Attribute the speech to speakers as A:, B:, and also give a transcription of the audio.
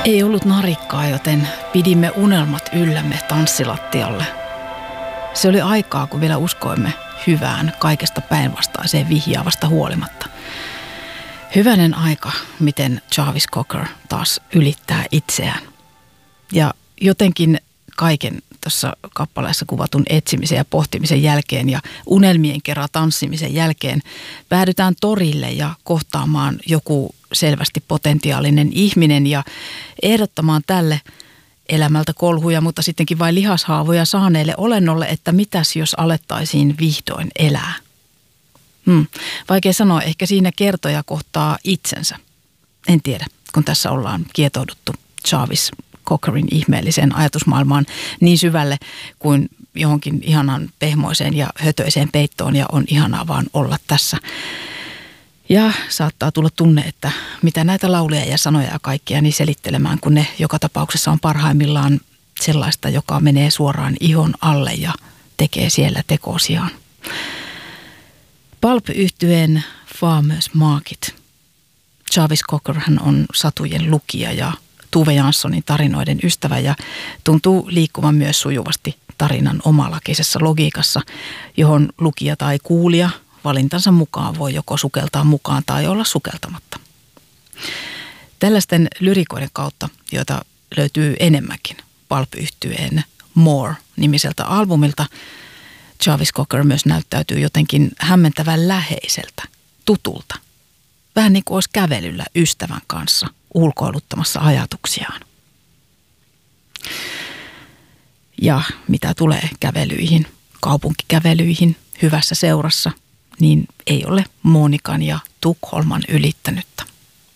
A: Ei ollut narikkaa, joten pidimme unelmat yllämme tanssilattialle. Se oli aikaa, kun vielä uskoimme hyvään kaikesta päinvastaiseen vihjaavasta huolimatta. Hyvänen aika, miten Jarvis Cocker taas ylittää itseään. Ja jotenkin kaiken tuossa kappaleessa kuvatun etsimisen ja pohtimisen jälkeen ja unelmien kerran tanssimisen jälkeen päädytään torille ja kohtaamaan joku selvästi potentiaalinen ihminen ja ehdottamaan tälle elämältä kolhuja, mutta sittenkin vain lihashaavoja saaneelle olennolle, että mitäs jos alettaisiin vihdoin elää. Vaikea sanoa, ehkä siinä kertoja kohtaa itsensä. En tiedä, kun tässä ollaan kietouduttu Jarvis Cockerin ihmeelliseen ajatusmaailmaan niin syvälle kuin johonkin ihanan pehmoiseen ja hötöiseen peittoon ja on ihanaa vaan olla tässä. Ja saattaa tulla tunne, että mitä näitä lauluja ja sanoja ja kaikkea niin selittelemään, kun ne joka tapauksessa on parhaimmillaan sellaista, joka menee suoraan ihon alle ja tekee siellä tekosiaan. Pulp-yhtyeen Farmers Market. Jarvis Cocker hän on satujen lukija ja Tove Janssonin tarinoiden ystävä ja tuntuu liikkuvan myös sujuvasti tarinan omalakisessa logiikassa, johon lukija tai kuulija valintansa mukaan voi joko sukeltaa mukaan tai olla sukeltamatta. Tällaisten lyrikoiden kautta, joita löytyy enemmänkin Pulp-yhtyeen More-nimiseltä albumilta, Jarvis Cocker myös näyttäytyy jotenkin hämmentävän läheiseltä, tutulta. Vähän niin kuin olisi kävelyllä ystävän kanssa ulkoiluttamassa ajatuksiaan. Ja mitä tulee kävelyihin, kaupunkikävelyihin hyvässä seurassa, niin ei ole Monikan ja Tukholman ylittänyttä.